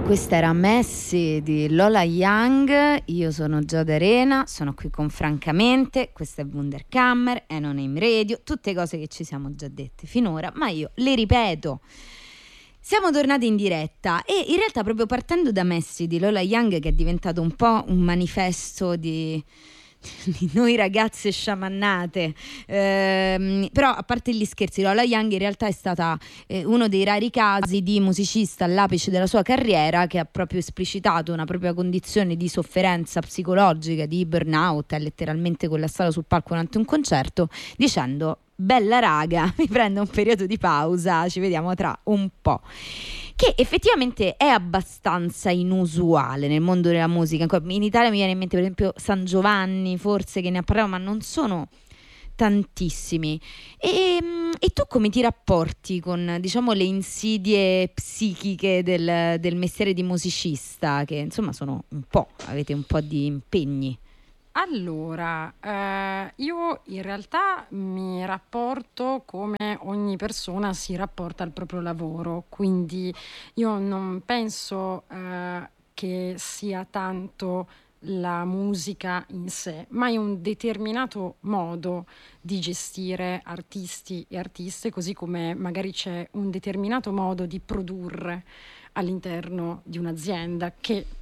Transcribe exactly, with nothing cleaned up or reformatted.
Questa era Messi di Lola Young, io sono Giada Arena, sono qui con Francamente, questa è Wunderkammer, è Non Aim Radio, tutte cose che ci siamo già dette finora, ma io le ripeto. Siamo tornati in diretta e in realtà proprio partendo da Messi di Lola Young, che è diventato un po' un manifesto di... di noi ragazze sciamannate, ehm, però a parte gli scherzi, Lola Young in realtà è stata eh, uno dei rari casi di musicista all'apice della sua carriera che ha proprio esplicitato una propria condizione di sofferenza psicologica, di burnout, è letteralmente collassata sul palco durante un concerto dicendo: bella raga, mi prendo un periodo di pausa, ci vediamo tra un po'. Che effettivamente è abbastanza inusuale nel mondo della musica. In Italia mi viene in mente per esempio San Giovanni, forse, che ne ha parlato, ma non sono tantissimi. E, e tu come ti rapporti con, diciamo, le insidie psichiche del, del mestiere di musicista, che insomma sono un po', avete un po' di impegni? Allora, eh, io in realtà mi rapporto come ogni persona si rapporta al proprio lavoro, quindi io non penso eh, che sia tanto la musica in sé, ma è un determinato modo di gestire artisti e artiste, così come magari c'è un determinato modo di produrre all'interno di un'azienda che